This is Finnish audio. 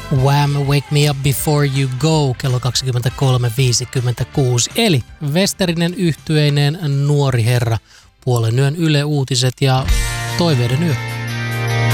Wham! Wake Me Up Before You Go, kello 23.56. Eli Westerinen yhtyeineen nuori herra, puolen yön Yle Uutiset ja toiveiden yö.